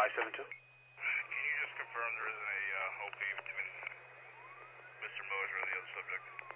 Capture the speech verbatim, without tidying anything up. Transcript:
five seven two. Can you just confirm there isn't a uh, O P between Mister Mosier and the other subject?